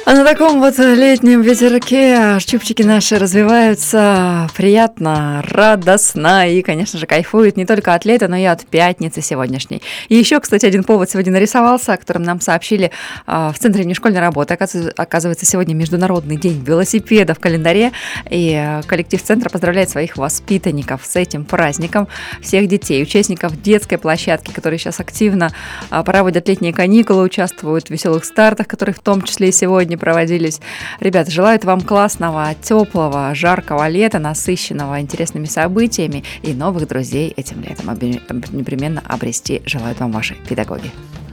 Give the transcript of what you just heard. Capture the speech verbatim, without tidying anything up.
А на таком вот летнем ветерке чубчики наши развиваются приятно, радостно и, конечно же, кайфуют не только от лета, но и от пятницы сегодняшней. И еще, кстати, один повод сегодня нарисовался, о котором нам сообщили а, в Центре внешкольной работы. Оказывается, оказывается, сегодня Международный день велосипеда в календаре, и коллектив Центра поздравляет своих воспитанников с этим праздником, всех детей, участников детской площадки, которые сейчас активно а, проводят летние каникулы, участвуют в веселых стартах, которые в том числе и сегодня проводились. Ребята, желают вам классного, теплого, жаркого лета, насыщенного интересными событиями и новых друзей этим летом непременно обрести желают вам ваши педагоги.